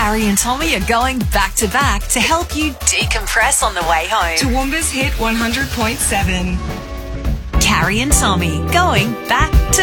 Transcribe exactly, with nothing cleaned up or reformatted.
Carrie and Tommy are going back to back to help you decompress on the way home. Toowoomba's Hit one hundred point seven. Carrie and Tommy going back to